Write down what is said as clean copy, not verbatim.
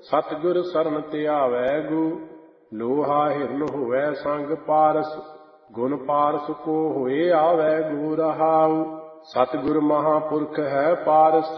ਸਤਿਗੁਰ ਸਰਨ ਧਿਆਵੈ ਗੋ। ਲੋਹਾ ਹਿਰਨ ਹੋਵੈ ਸੰਗ ਪਾਰਸ, ਗੁਣ ਪਾਰਸ ਕੋ ਹੋਏ ਆਵੈ ਗੋ। ਰਹਾਉ ਸਤਿਗੁਰ ਮਹਾਂਪੁਰਖ ਹੈ ਪਾਰਸ,